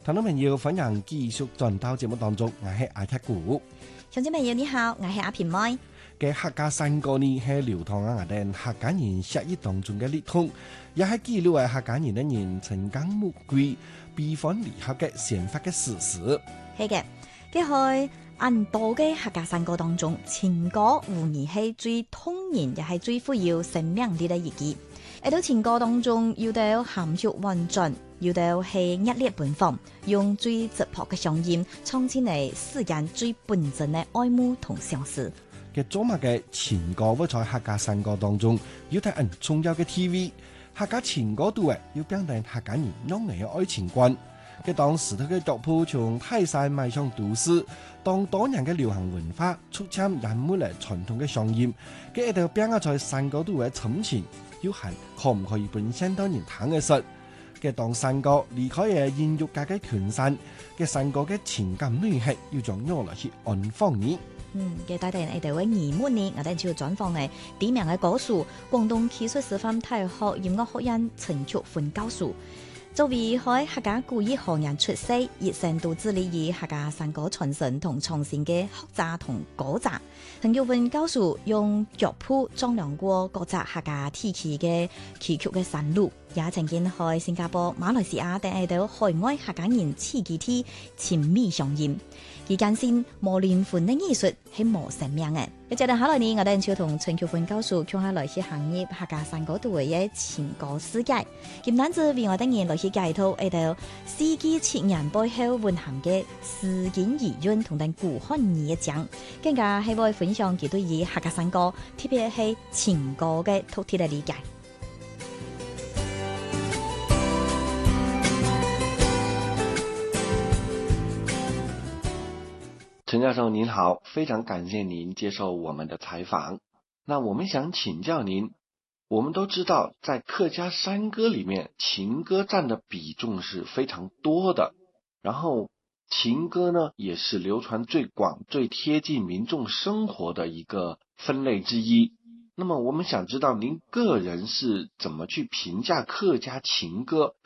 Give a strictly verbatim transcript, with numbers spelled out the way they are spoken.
聽眾朋友，歡迎繼續轉到節目當中，我係阿踢古。 鄉親朋友你好，我係阿平妹。 嘅客家山歌呢係流傳喺我哋客家人血液當中嘅血統，也係記錄喺客家人嘅人情感玫瑰、悲歡離合嘅善發嘅事實。 係嘅，嘅係很多嘅客家山歌當中，情歌無疑係最動人，也係最富有生命力嘅一記。喺到情歌當中，有到含蓄婉轉，有到係熱烈奔放，用最直樸嘅聲音唱出嚟世間最本真嘅愛慕同相思。 嘅做乜嘅情歌會在客家山歌當中要睇很重要嘅 T V， 客家情歌度誒要表達客家人濃濃嘅愛情觀。嘅當時佢嘅腳步從泰山邁向都市，當多年嘅流行文化促進人們嚟傳統嘅聲音，嘅一條邊個在山歌度嘅沉情，要係可唔可以本身當人聽嘅實？嘅當山歌離開嘅演藝界嘅權勢，嘅山歌嘅情感內核要將攞嚟去安放呢？ 嗯，嘅帶定喺度嘅二五年，我哋就要轉放嘅點名嘅歌手，廣東技術師範大學音樂學院陳菊芬教授。作為喺客家古語行業出身，一生都致力於客家山歌傳承同創新嘅學習同歌集。陳菊芬教授用腳譜丈量過各隻客家地區嘅崎嶇嘅山路，也曾經喺新加坡、馬來西亞等喺度海外客家人自己啲親密相驗。而間先磨練款嘅藝術係磨生命嘅。一直到後來呢，我哋就同陳菊芬教授向下來去行業客家山歌度嘅情歌世界。咁單止為我哋人來去解讀喺度四季七年背後蘊含嘅詩經意韻同等古漢語嘅講，更加係會分享佢對於客家山歌，特別係情歌嘅獨特嘅理解。 陳教授您好，非常感謝您接受我們的採訪。那我們想請教您，我們都知道在客家山歌裏面，情歌佔的比重是非常多的，然後情歌呢也是流傳最廣、最貼近民眾生活的一個分類之一。那麼我們想知道您個人是怎麼去評價客家情歌，